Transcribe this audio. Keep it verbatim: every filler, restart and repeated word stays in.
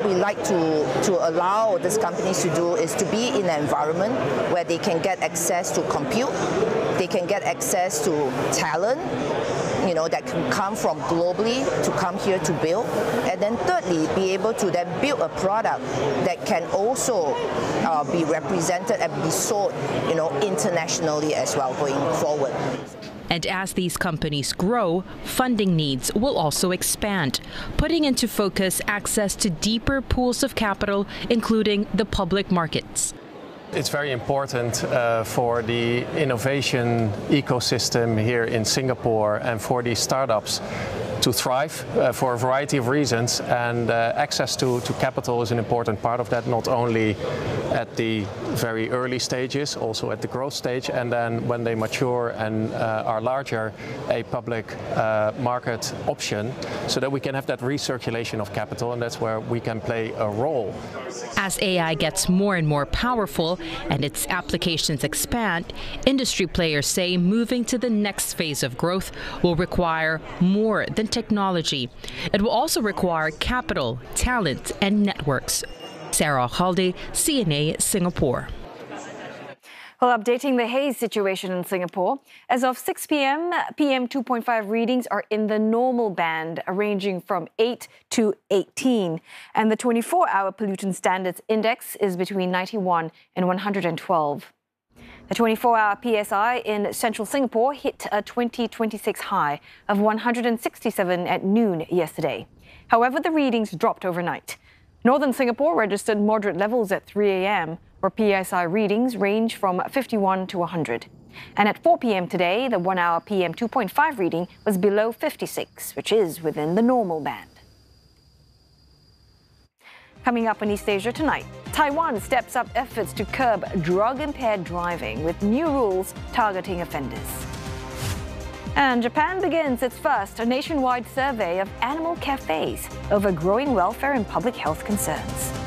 we like to, to allow these companies to do is to be in an environment where they can get access to compute, they can get access to talent, you know, that can come from globally to come here to build. And then thirdly, be able to then build a product that can also uh, be represented and be sold, you know, internationally as well going forward. And as these companies grow, funding needs will also expand, putting into focus access to deeper pools of capital, including the public markets. It's very important uh, for the innovation ecosystem here in Singapore and for these startups to thrive uh, for a variety of reasons, and uh, access to, to capital is an important part of that, not only at the very early stages, also at the growth stage, and then when they mature and uh, are larger, a public uh, market option, so that we can have that recirculation of capital, and that's where we can play a role. As A I gets more and more powerful and its applications expand, industry players say moving to the next phase of growth will require more than technology. It will also require capital, talent, and networks. Sarah Halde, C N A, Singapore. Well, updating the haze situation in Singapore. As of six p m, P M two point five readings are in the normal band, ranging from eight to eighteen. And the twenty-four hour pollutant standards index is between ninety-one and one hundred twelve. The twenty-four hour P S I in central Singapore hit a twenty twenty-six high of one hundred sixty-seven at noon yesterday. However, the readings dropped overnight. Northern Singapore registered moderate levels at three a m, where P S I readings range from fifty-one to one hundred. And at four p m today, the one hour P M two point five reading was below fifty-six, which is within the normal band. Coming up in East Asia tonight, Taiwan steps up efforts to curb drug-impaired driving with new rules targeting offenders. And Japan begins its first nationwide survey of animal cafes over growing welfare and public health concerns.